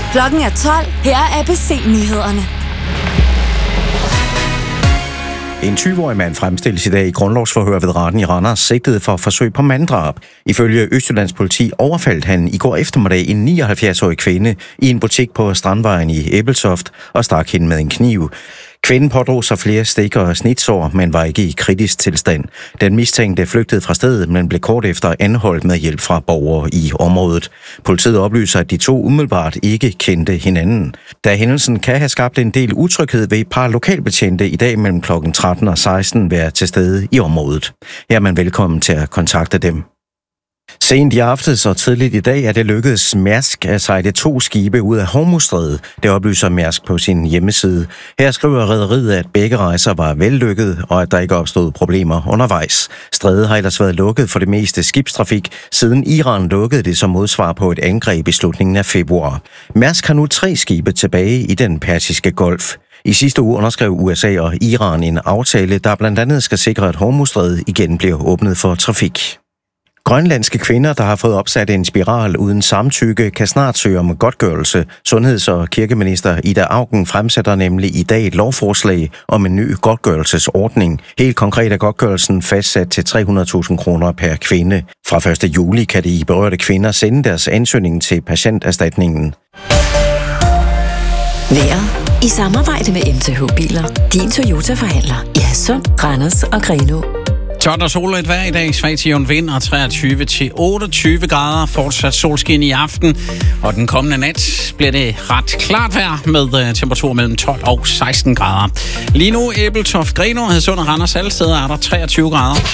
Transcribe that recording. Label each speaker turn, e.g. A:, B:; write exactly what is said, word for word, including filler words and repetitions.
A: Klokken er tolv. Her er A B C-nyhederne.
B: En tyve-årig mand fremstilles i dag i grundlovsforhør ved retten i Randers, sigtet for forsøg på manddrab. Ifølge Østjyllands politi overfaldt han i går eftermiddag en nioghalvfjerds-årig kvinde i en butik på Strandvejen i Ebeltoft og stak hende med en kniv. Kvinden pådrog sig flere stik og snitsår, men var ikke i kritisk tilstand. Den mistænkte flygtede fra stedet, men blev kort efter anholdt med hjælp fra borgere i området. Politiet oplyser, at de to umiddelbart ikke kendte hinanden. Da hændelsen kan have skabt en del utryghed, vil et par lokalbetjente i dag mellem klokken tretten og seksten være til stede i området. Her er man velkommen til at kontakte dem. Sent i aftes og tidligt i dag er det lykkedes Mærsk at sejle to skibe ud af Hormuzstrædet. Det oplyser Mærsk på sin hjemmeside. Her skriver rederiet, at begge rejser var vellykket, og at der ikke opstod problemer undervejs. Strædet har ellers været lukket for det meste skibstrafik, siden Iran lukkede det som modsvar på et angreb i slutningen af februar. Mærsk har nu tre skibe tilbage i den Persiske Golf. I sidste uge underskrev U S A og Iran en aftale, der blandt andet skal sikre, at Hormuzstrædet igen bliver åbnet for trafik. Grønlandske kvinder, der har fået opsat en spiral uden samtykke, kan snart søge om godtgørelse. Sundheds- og kirkeminister Ida Auken fremsætter nemlig i dag et lovforslag om en ny godtgørelsesordning. Helt konkret er godtgørelsen fastsat til tre hundrede tusind kroner per kvinde. Fra første juli kan de berørte kvinder sende deres ansøgning til patienterstatningen.
C: Vejret i samarbejde med M T H Biler. Din Toyota-forhandler i Hadsund, Randers og Grenaa.
D: Tørt og soligt vejr i dag, svag til jævn vind og treogtyve til otteogtyve grader. Fortsat solskin i aften, og den kommende nat bliver det ret klart vejr med temperaturer mellem tolv og seksten grader. Lige nu Ebeltoft, Grenaa, Hadsund og Randers, alle steder er der treogtyve grader.